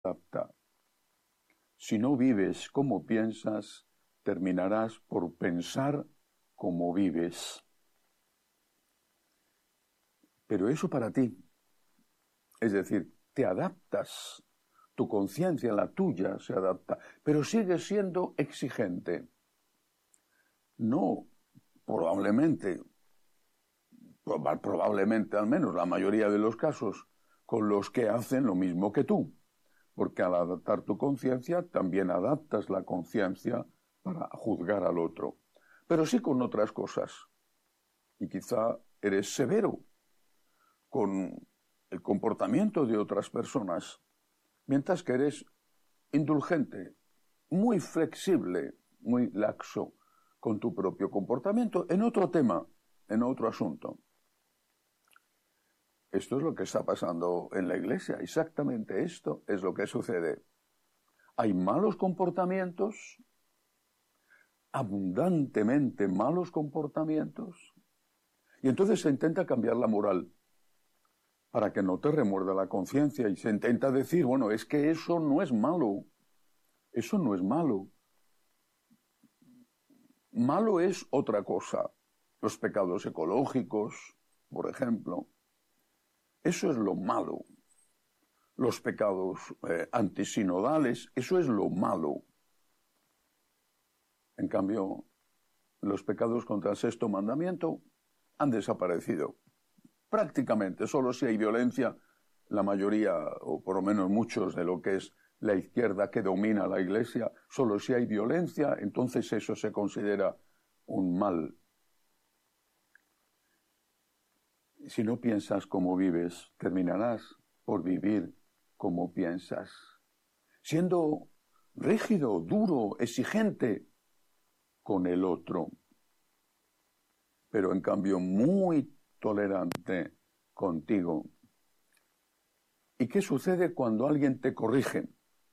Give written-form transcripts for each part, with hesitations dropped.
adapta. Si no vives como piensas, terminarás por pensar como vives. Pero eso para ti, es decir, te adaptas, tu conciencia, la tuya, se adapta, pero sigues siendo exigente. No, probablemente, al menos la mayoría de los casos, con los que hacen lo mismo que tú. Porque al adaptar tu conciencia, también adaptas la conciencia para juzgar al otro. Pero sí con otras cosas. Y quizá eres severo con el comportamiento de otras personas, mientras que eres indulgente, muy flexible, muy laxo con tu propio comportamiento en otro tema, en otro asunto. Esto es lo que está pasando en la Iglesia, exactamente esto es lo que sucede. Hay malos comportamientos, abundantemente malos comportamientos, y entonces se intenta cambiar la moral para que no te remuerda la conciencia y se intenta decir, bueno, es que eso no es malo, eso no es malo. Malo es otra cosa, los pecados ecológicos, por ejemplo, eso es lo malo. Los pecados antisinodales, eso es lo malo. En cambio, los pecados contra el sexto mandamiento han desaparecido. Prácticamente, solo si hay violencia, la mayoría, o por lo menos muchos de lo que es la izquierda que domina la Iglesia, solo si hay violencia, entonces eso se considera un mal. Si no piensas como vives, terminarás por vivir como piensas, siendo rígido, duro, exigente con el otro, pero en cambio muy tolerante contigo. ¿Y qué sucede cuando alguien te corrige?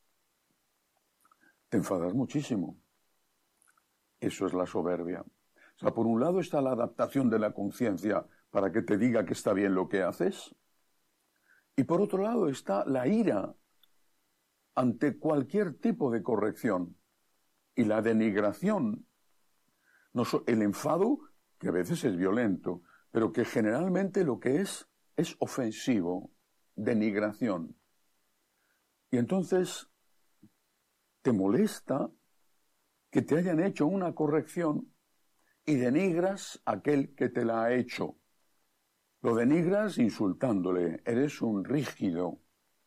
Te enfadas muchísimo. Eso es la soberbia. O sea, por un lado está la adaptación de la conciencia para que te diga que está bien lo que haces, y por otro lado está la ira ante cualquier tipo de corrección y la denigración, el enfado, que a veces es violento, pero que generalmente lo que es ofensivo, denigración. Y entonces te molesta que te hayan hecho una corrección y denigras a aquel que te la ha hecho. Lo denigras insultándole, eres un rígido.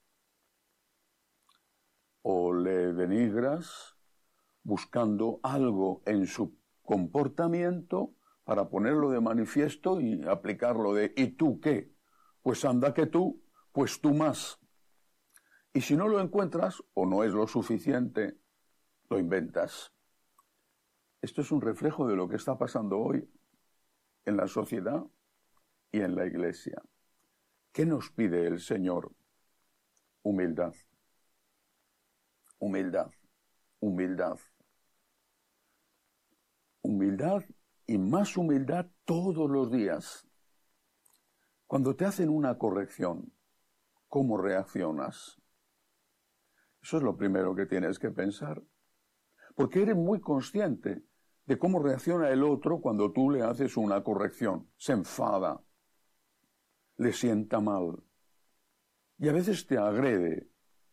O le denigras buscando algo en su comportamiento para ponerlo de manifiesto y aplicarlo de ¿y tú qué? Pues anda que tú, pues tú más. Y si no lo encuentras o no es lo suficiente, lo inventas. Esto es un reflejo de lo que está pasando hoy en la sociedad y en la Iglesia. ¿Qué nos pide el Señor? Humildad. Humildad. Humildad. Humildad y más humildad todos los días. Cuando te hacen una corrección, ¿cómo reaccionas? Eso es lo primero que tienes que pensar. Porque eres muy consciente de cómo reacciona el otro cuando tú le haces una corrección. Se enfada, le sienta mal y a veces te agrede.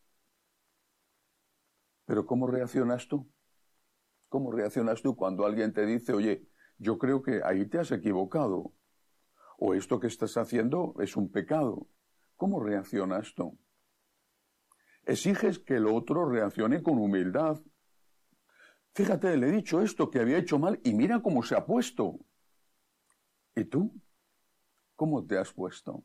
Pero ¿cómo reaccionas tú? ¿Cómo reaccionas tú cuando alguien te dice, oye, yo creo que ahí te has equivocado, o esto que estás haciendo es un pecado? ¿Cómo reaccionas tú? Exiges que el otro reaccione con humildad. Fíjate, le he dicho esto que había hecho mal y mira cómo se ha puesto. ¿Y tú? ¿Cómo te has puesto?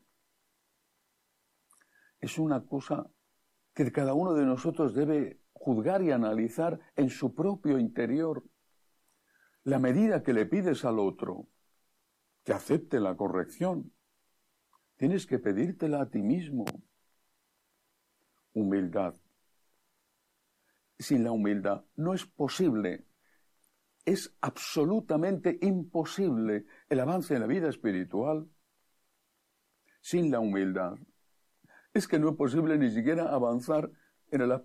Es una cosa que cada uno de nosotros debe juzgar y analizar en su propio interior. La medida que le pides al otro, que acepte la corrección, tienes que pedírtela a ti mismo. Humildad. Sin la humildad no es posible, es absolutamente imposible el avance en la vida espiritual. Sin la humildad es que no es posible ni siquiera avanzar en el